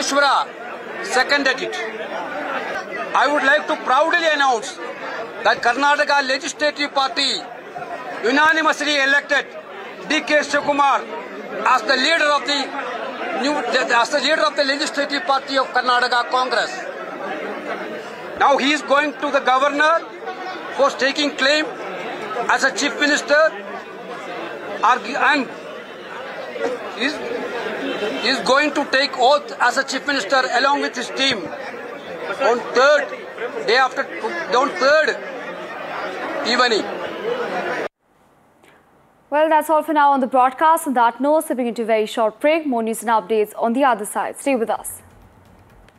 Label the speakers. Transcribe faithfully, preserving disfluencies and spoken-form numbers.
Speaker 1: Ishwara seconded it. I would like to proudly announce that Karnataka Legislative Party unanimously elected D K Shivakumar as the leader of the new, as the leader of the Legislative Party of Karnataka Congress. Now he is going to the governor for taking claim as a chief minister, and is is going to take oath as a chief minister along with his team on third day after on third evening.
Speaker 2: Well, that's all for now on the broadcast. On that note, stepping into a very short break. More news and updates on the other side. Stay with us.